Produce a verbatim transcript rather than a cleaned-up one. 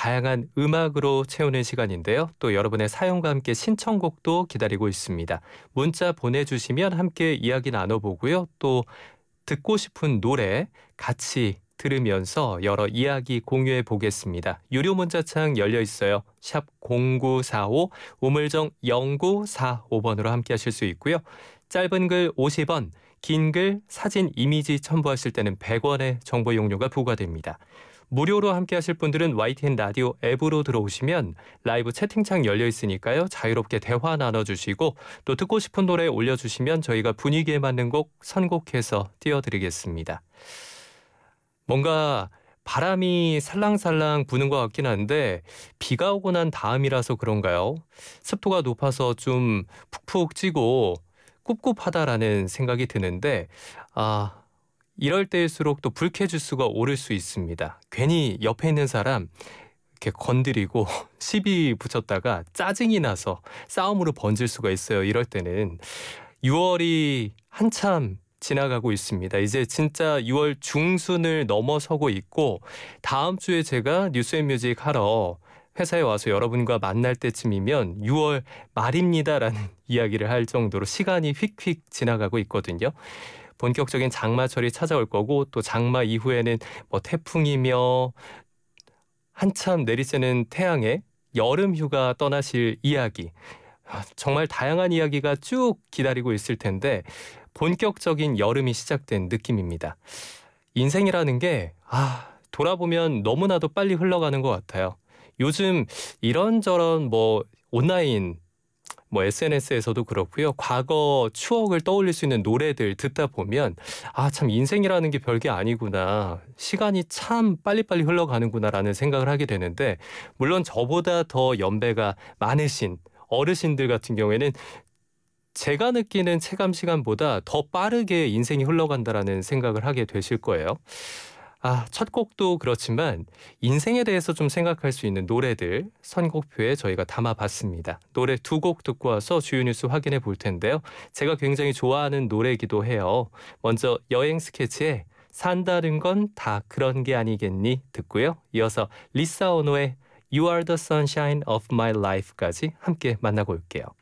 다양한 음악으로 채우는 시간인데요. 또 여러분의 사연과 함께 신청곡도 기다리고 있습니다. 문자 보내주시면 함께 이야기 나눠보고요. 또 듣고 싶은 노래 같이 들으면서 여러 이야기 공유해 보겠습니다. 유료 문자창 열려 있어요. 샵 공구사오 우물정 영구사오 번으로 함께 하실 수 있고요. 짧은 글 오십 원, 긴 글 사진 이미지 첨부하실 때는 백 원의 정보 용료가 부과됩니다. 무료로 함께 하실 분들은 와이티엔 라디오 앱으로 들어오시면 라이브 채팅창 열려 있으니까요. 자유롭게 대화 나눠주시고 또 듣고 싶은 노래 올려주시면 저희가 분위기에 맞는 곡 선곡해서 띄워드리겠습니다. 뭔가 바람이 살랑살랑 부는 것 같긴 한데 비가 오고 난 다음이라서 그런가요? 습도가 높아서 좀 푹푹 찌고 꿉꿉하다라는 생각이 드는데 아 이럴 때일수록 또 불쾌지수가 오를 수 있습니다. 괜히 옆에 있는 사람 이렇게 건드리고 시비 붙였다가 짜증이 나서 싸움으로 번질 수가 있어요. 이럴 때는 유월이 한참 지나가고 있습니다. 이제 진짜 유월 중순을 넘어서고 있고 다음 주에 제가 뉴스앤뮤직 하러 회사에 와서 여러분과 만날 때쯤이면 유월 말입니다라는 이야기를 할 정도로 시간이 휙휙 지나가고 있거든요. 본격적인 장마철이 찾아올 거고 또 장마 이후에는 뭐 태풍이며 한참 내리쬐는 태양에 여름 휴가 떠나실 이야기 정말 다양한 이야기가 쭉 기다리고 있을 텐데 본격적인 여름이 시작된 느낌입니다. 인생이라는 게 아, 돌아보면 너무나도 빨리 흘러가는 것 같아요. 요즘 이런저런 뭐 온라인 뭐 에스엔에스에서도 그렇고요. 과거 추억을 떠올릴 수 있는 노래들 듣다 보면 아, 참 인생이라는 게 별게 아니구나. 시간이 참 빨리빨리 흘러가는구나라는 생각을 하게 되는데 물론 저보다 더 연배가 많으신 어르신들 같은 경우에는 제가 느끼는 체감 시간보다 더 빠르게 인생이 흘러간다라는 생각을 하게 되실 거예요. 아, 첫 곡도 그렇지만 인생에 대해서 좀 생각할 수 있는 노래들 선곡표에 저희가 담아봤습니다. 노래 두 곡 듣고 와서 주요 뉴스 확인해 볼 텐데요. 제가 굉장히 좋아하는 노래이기도 해요. 먼저 여행 스케치의 산다는 건 다 그런 게 아니겠니 듣고요. 이어서 리사 오노의 You are the sunshine of my life까지 함께 만나고 올게요.